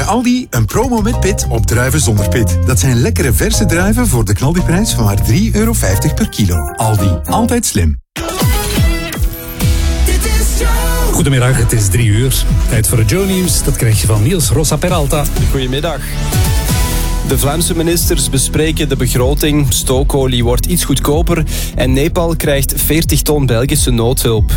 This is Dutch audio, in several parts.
Aldi een promo met pit op druiven zonder pit. Dat zijn lekkere verse druiven voor de knaldiprijs van maar €3,50 per kilo. Aldi, altijd slim. Goedemiddag, het is 3 uur. Tijd voor het Joe-nieuws. Dat krijg je van Niels Rosa Peralta. Goedemiddag. De Vlaamse ministers bespreken de begroting, stookolie wordt iets goedkoper en Nepal krijgt 40 ton Belgische noodhulp.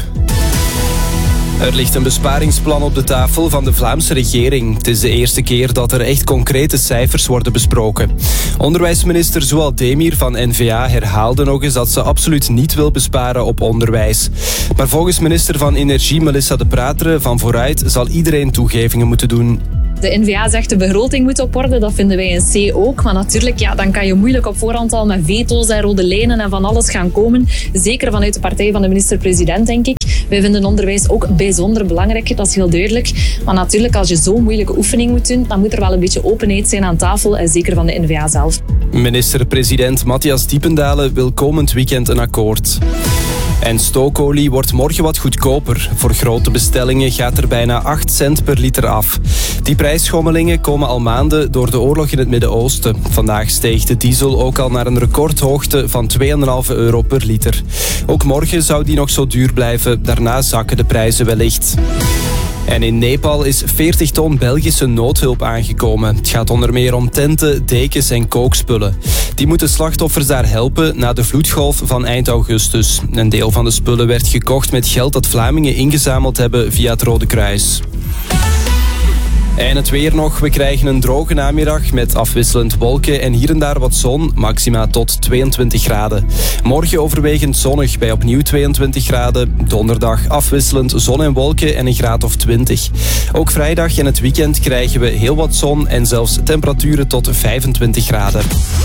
Er ligt een besparingsplan op de tafel van de Vlaamse regering. Het is de eerste keer dat er echt concrete cijfers worden besproken. Onderwijsminister Zoual Demir van N-VA herhaalde nog eens dat ze absoluut niet wil besparen op onderwijs. Maar volgens minister van Energie Melissa De Prateren van Vooruit zal iedereen toegevingen moeten doen. De N-VA zegt de begroting moet op orde, dat vinden wij in C ook. Maar natuurlijk, dan kan je moeilijk op voorhand al met veto's en rode lijnen en van alles gaan komen. Zeker vanuit de partij van de minister-president, denk ik. Wij vinden onderwijs ook bijzonder belangrijk, dat is heel duidelijk. Maar natuurlijk, als je zo'n moeilijke oefening moet doen, dan moet er wel een beetje openheid zijn aan tafel, en zeker van de N-VA zelf. Minister-president Matthias Diependalen wil komend weekend een akkoord. En stookolie wordt morgen wat goedkoper. Voor grote bestellingen gaat er bijna 8 cent per liter af. Die prijsschommelingen komen al maanden door de oorlog in het Midden-Oosten. Vandaag steeg de diesel ook al naar een recordhoogte van €2,5 per liter. Ook morgen zou die nog zo duur blijven. Daarna zakken de prijzen wellicht. En in Nepal is 40 ton Belgische noodhulp aangekomen. Het gaat onder meer om tenten, dekens en kookspullen. Die moeten slachtoffers daar helpen na de vloedgolf van eind augustus. Een deel van de spullen werd gekocht met geld dat Vlamingen ingezameld hebben via het Rode Kruis. En het weer nog. We krijgen een droge namiddag met afwisselend wolken en hier en daar wat zon, maxima tot 22 graden. Morgen overwegend zonnig bij opnieuw 22 graden. Donderdag afwisselend zon en wolken en een graad of 20. Ook vrijdag en het weekend krijgen we heel wat zon en zelfs temperaturen tot 25 graden.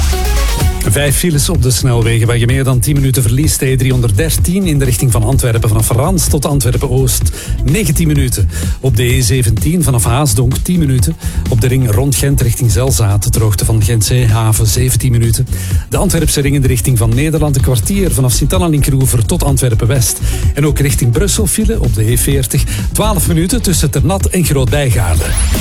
5 files op de snelwegen waar je meer dan 10 minuten verliest. E313 in de richting van Antwerpen vanaf Rans tot Antwerpen-Oost. 19 minuten. Op de E17 vanaf Haasdonk 10 minuten. Op de ring rond Gent richting Zelzaat ter hoogte van Gentzeehaven 17 minuten. De Antwerpse ring in de richting van Nederland een kwartier vanaf Sint-Anna-Linkeroever tot Antwerpen-West. En ook richting Brussel file op de E40 12 minuten tussen Ternat en Groot-Bijgaarden.